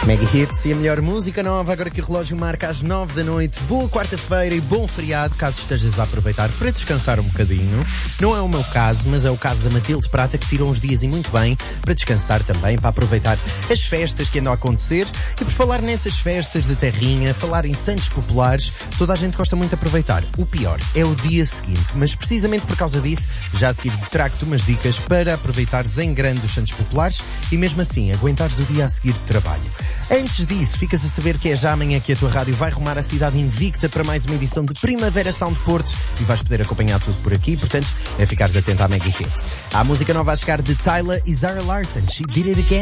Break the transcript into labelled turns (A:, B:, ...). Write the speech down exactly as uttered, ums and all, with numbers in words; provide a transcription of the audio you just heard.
A: Mega Hits e a melhor música nova, agora que o relógio marca às nove da noite. Boa quarta-feira e bom feriado, caso estejas a aproveitar para descansar um bocadinho. Não é o meu caso, mas é o caso da Matilde Prata, que tirou uns dias e muito bem para descansar também, para aproveitar as festas que andam a acontecer. E por falar nessas festas de terrinha, falar em santos populares, toda a gente gosta muito de aproveitar. O pior é o dia seguinte, mas precisamente por causa disso, já a seguir trago-te umas dicas para aproveitares em grande os santos populares e mesmo assim aguentares o dia a seguir de trabalho. Antes disso, ficas a saber que é já amanhã que a tua rádio vai rumar a cidade invicta para mais uma edição de Primavera Sound Porto e vais poder acompanhar tudo por aqui, portanto é ficares atento à Mega Hits. Há música nova a chegar de Tyla e Zara Larsson, She Did It Again.